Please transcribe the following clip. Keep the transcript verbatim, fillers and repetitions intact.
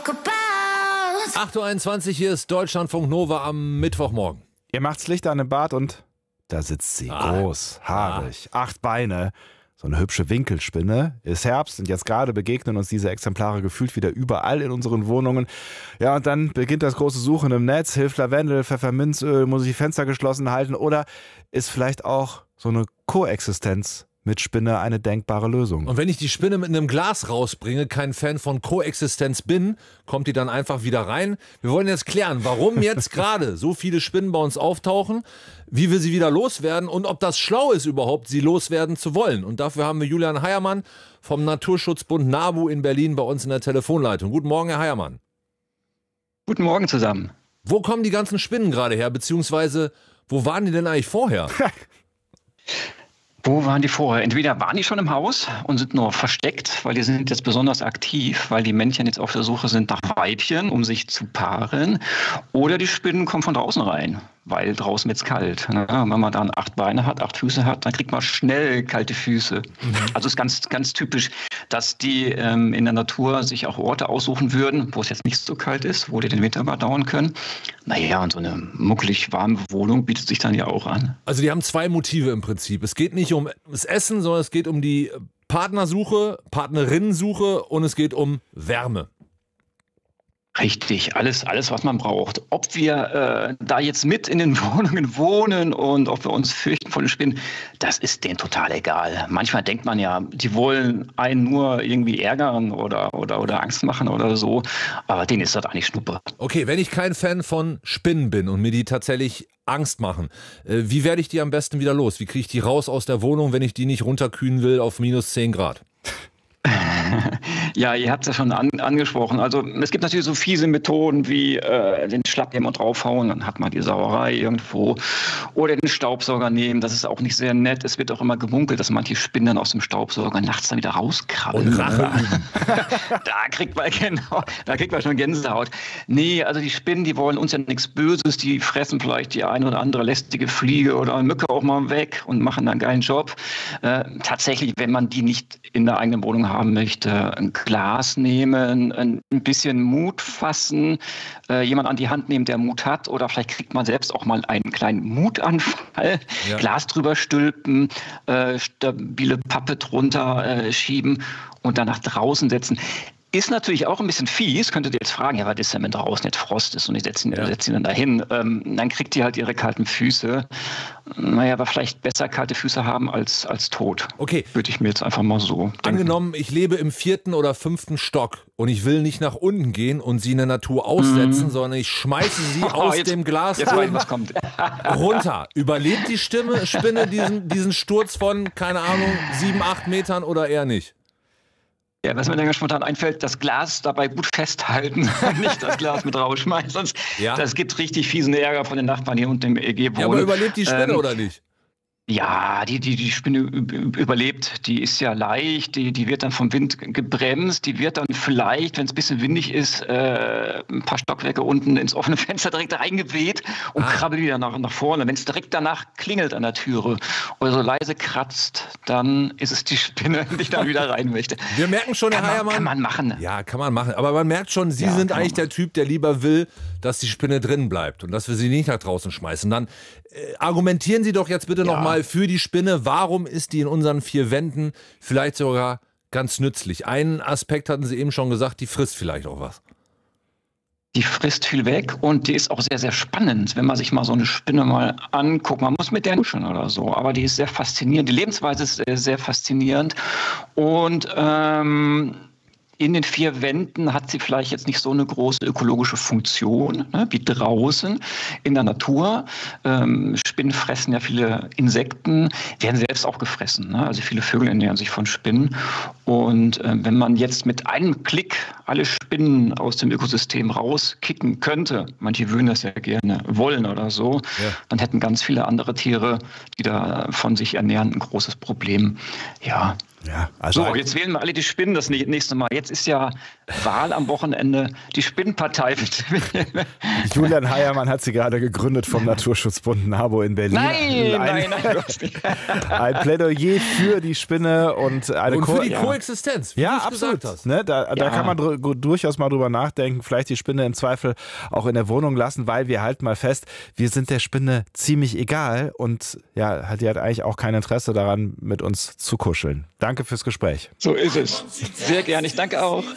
acht Uhr einundzwanzig, hier ist Deutschlandfunk Nova am Mittwochmorgen. Ihr macht's Licht an dem Bad und da sitzt sie, Ah. groß, haarig, acht Beine. So eine hübsche Winkelspinne. Ist Herbst und jetzt gerade begegnen uns diese Exemplare gefühlt wieder überall in unseren Wohnungen. Ja, und dann beginnt das große Suchen im Netz. Hilft Lavendel, Pfefferminzöl, muss ich die Fenster geschlossen halten? Oder ist vielleicht auch so eine Koexistenz mit Spinne eine denkbare Lösung? Und wenn ich die Spinne mit einem Glas rausbringe, kein Fan von Koexistenz bin, kommt die dann einfach wieder rein. Wir wollen jetzt klären, warum jetzt gerade so viele Spinnen bei uns auftauchen, wie wir sie wieder loswerden und ob das schlau ist überhaupt, sie loswerden zu wollen. Und dafür haben wir Julian Heiermann vom Naturschutzbund NABU in Berlin bei uns in der Telefonleitung. Guten Morgen, Herr Heiermann. Guten Morgen zusammen. Wo kommen die ganzen Spinnen gerade her, beziehungsweise wo waren die denn eigentlich vorher? Wo waren die vorher? Entweder waren die schon im Haus und sind nur versteckt, weil die sind jetzt besonders aktiv, weil die Männchen jetzt auf der Suche sind nach Weibchen, um sich zu paaren. Oder die Spinnen kommen von draußen rein, weil draußen wird's kalt. Ne? Wenn man dann acht Beine hat, acht Füße hat, dann kriegt man schnell kalte Füße. Mhm. Also es ist ganz, ganz typisch, dass die ähm, in der Natur sich auch Orte aussuchen würden, wo es jetzt nicht so kalt ist, wo die den Winter überdauern können. Naja, und so eine muckelig warme Wohnung bietet sich dann ja auch an. Also die haben zwei Motive im Prinzip. Es geht nicht um das Essen, sondern es geht um die Partnersuche, Partnerinnensuche und es geht um Wärme. Richtig, alles, alles, was man braucht. Ob wir äh, da jetzt mit in den Wohnungen wohnen und ob wir uns fürchten vor den Spinnen, das ist denen total egal. Manchmal denkt man ja, die wollen einen nur irgendwie ärgern oder, oder, oder Angst machen oder so, aber denen ist das eigentlich Schnuppe. Okay, wenn ich kein Fan von Spinnen bin und mir die tatsächlich Angst machen, äh, wie werde ich die am besten wieder los? Wie kriege ich die raus aus der Wohnung, wenn ich die nicht runterkühlen will auf minus zehn Grad? Ja, ihr habt es ja schon an, angesprochen. Also es gibt natürlich so fiese Methoden wie äh, den Schlapp nehmen und draufhauen, dann hat man die Sauerei irgendwo. Oder den Staubsauger nehmen, das ist auch nicht sehr nett. Es wird auch immer gemunkelt, dass manche Spinnen dann aus dem Staubsauger nachts dann wieder rauskrabbeln. Und Rache. da kriegt man genau, da kriegt man schon Gänsehaut. Nee, also die Spinnen, die wollen uns ja nichts Böses, die fressen vielleicht die eine oder andere lästige Fliege oder eine Mücke auch mal weg und machen dann einen geilen Job. Äh, tatsächlich, wenn man die nicht in der eigenen Wohnung haben möchte, ein Glas nehmen, ein bisschen Mut fassen, äh, jemand an die Hand nehmen, der Mut hat, oder vielleicht kriegt man selbst auch mal einen kleinen Mutanfall, ja. Glas drüber stülpen, äh, stabile Pappe drunter äh, schieben und dann nach draußen setzen. Ist natürlich auch ein bisschen fies, könntet ihr jetzt fragen, ja, was ist denn, wenn draußen jetzt Frost ist und ich setze ihn, ja. setz ihn dann dahin? Ähm, dann kriegt ihr halt ihre kalten Füße. Naja, aber vielleicht besser kalte Füße haben als, als tot. Okay. Würde ich mir jetzt einfach mal so denken. Angenommen, ich lebe im vierten oder fünften Stock und ich will nicht nach unten gehen und sie in der Natur aussetzen, mm. sondern ich schmeiße sie oh, aus jetzt, dem Glas jetzt weiß, was kommt. runter. Überlebt die Stimme, Spinne diesen, diesen Sturz von, keine Ahnung, sieben, acht Metern oder eher nicht? Ja, was mir dann spontan einfällt, das Glas dabei gut festhalten, nicht das Glas mit rausschmeißen, sonst ja. das gibt richtig fiesen Ärger von den Nachbarn hier unten im E G wohnen. Ja, aber überlebt die Spinne ähm, oder nicht? Ja, die, die, die Spinne überlebt, die ist ja leicht, die, die wird dann vom Wind gebremst, die wird dann vielleicht, wenn es ein bisschen windig ist, äh, ein paar Stockwerke unten ins offene Fenster direkt reingeweht und ah. krabbelt wieder nach, nach vorne. Wenn es direkt danach klingelt an der Türe oder so leise kratzt, dann ist es die Spinne, die dann wieder rein möchte. Wir merken schon, Herr Heiermann. Kann man machen. Ja, kann man machen. Aber man merkt schon, Sie ja, sind eigentlich der Typ, der lieber will, dass die Spinne drin bleibt und dass wir sie nicht nach draußen schmeißen. Dann äh, argumentieren Sie doch jetzt bitte ja. nochmal für die Spinne. Warum ist die in unseren vier Wänden vielleicht sogar ganz nützlich? Einen Aspekt hatten Sie eben schon gesagt, die frisst vielleicht auch was. Die frisst viel weg und die ist auch sehr, sehr spannend, wenn man sich mal so eine Spinne mal anguckt. Man muss mit der duschen oder so, aber die ist sehr faszinierend. Die Lebensweise ist sehr, sehr faszinierend und ähm, in den vier Wänden hat sie vielleicht jetzt nicht so eine große ökologische Funktion, ne, wie draußen in der Natur. Ähm, Spinnen fressen ja viele Insekten, werden selbst auch gefressen. Ne? Also viele Vögel ernähren sich von Spinnen. Und äh, wenn man jetzt mit einem Klick alle Spinnen aus dem Ökosystem rauskicken könnte, manche würden das ja gerne wollen oder so, ja. dann hätten ganz viele andere Tiere, die da von sich ernähren, ein großes Problem. Ja. Ja, also so, jetzt wählen wir alle die Spinnen das nächste Mal. Jetzt ist ja Wahl am Wochenende, die Spinnenpartei. Julian Heiermann hat sie gerade gegründet vom Naturschutzbund NABU in Berlin. Nein, ein, nein, nein, bloß nicht. Ein Plädoyer für die Spinne und eine Und für Ko- die ja. Koexistenz, wie Ja, du es absolut. gesagt hast. Ne, da da Ja. kann man dr- durchaus mal drüber nachdenken, vielleicht die Spinne im Zweifel auch in der Wohnung lassen, weil wir halten mal fest, wir sind der Spinne ziemlich egal und ja, die hat eigentlich auch kein Interesse daran, mit uns zu kuscheln. Danke fürs Gespräch. So ist es. Sehr gerne. Ich danke auch.